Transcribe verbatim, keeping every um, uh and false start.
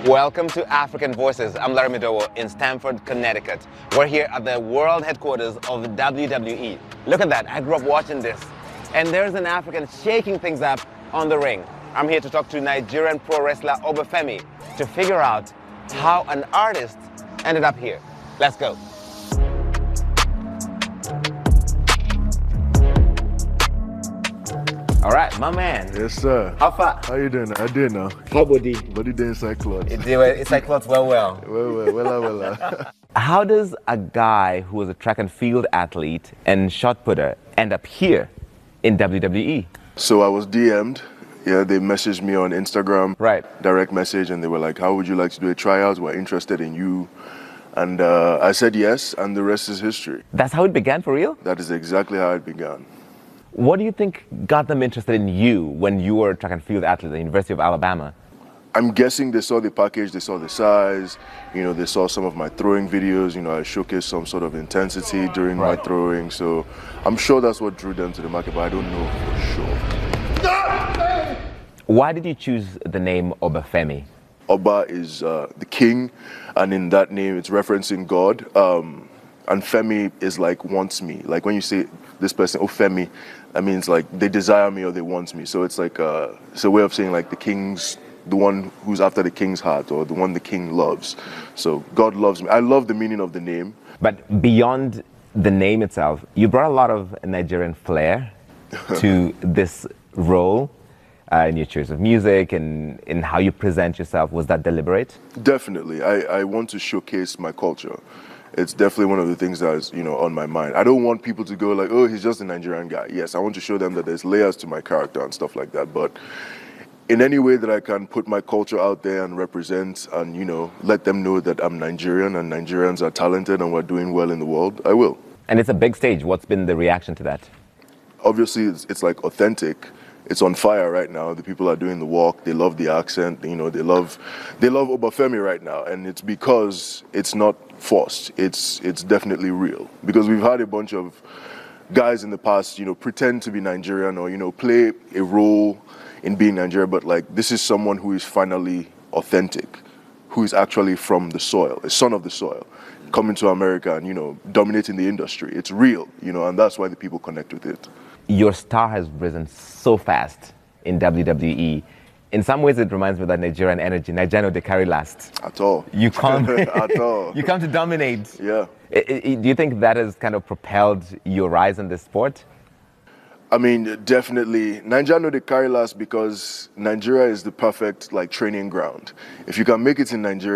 Welcome to African Voices. I'm Larry Midowo in Stamford, Connecticut. We're here at the world headquarters of the W W E. Look at that, I grew up watching this. And there's an African shaking things up on the ring. I'm here to talk to Nigerian pro wrestler Obafemi to figure out how an artist ended up here. Let's go. All right, my man. Yes, sir. How far? How you doing? I did now. How body? Body day inside clothes. It, it's like clothes well, well. Well, well, well, well. well. How does a guy who was a track and field athlete and shot putter end up here in W W E? So I was D M'd. Yeah, they messaged me on Instagram. Right. Direct message, and they were like, how would you like to do a tryout? We're interested in you. And uh, I said yes, and the rest is history. That's how it began for real? That is exactly how it began. What do you think got them interested in you when you were a track and field athlete at the University of Alabama? I'm guessing they saw the package, they saw the size, you know, they saw some of my throwing videos, you know, I showcased some sort of intensity during right. my throwing, so I'm sure that's what drew them to the market, but I don't know for sure. Why did you choose the name Obafemi? Oba is uh, the king, and in that name it's referencing God, um, and Femi is like wants me, like when you say this person, oh Femi, that means like they desire me or they want me, so it's like uh, it's a way of saying like the king's, the one who's after the king's heart, or the one the king loves. So God loves me. I love the meaning of the name. But beyond the name itself, you brought a lot of Nigerian flair to this role uh, in your choice of music and in how you present yourself. Was that deliberate? Definitely. I, I want to showcase my culture. It's definitely one of the things that is, you know, on my mind. I don't want people to go like, oh, he's just a Nigerian guy. Yes, I want to show them that there's layers to my character and stuff like that. But in any way that I can put my culture out there and represent and, you know, let them know that I'm Nigerian and Nigerians are talented and we're doing well in the world, I will. And it's a big stage. What's been the reaction to that? Obviously, it's, it's like authentic. It's on fire right now. The people are doing the walk. They love the accent. You know, they love, they love Obafemi right now, and it's because it's not forced. It's it's definitely real. Because we've had a bunch of guys in the past, you know, pretend to be Nigerian or you know play a role in being Nigerian, but like this is someone who is finally authentic, who is actually from the soil, a son of the soil, coming to America and you know dominating the industry. It's real, you know, and that's why the people connect with it. Your star has risen so fast in W W E. In some ways, it reminds me of that Nigerian energy. Nigerian they carry last. At all. You come. At all. You come to dominate. Yeah. I, I, do you think that has kind of propelled your rise in this sport? I mean, definitely. Nigeria know they carry last because Nigeria is the perfect like training ground. If you can make it in Nigeria,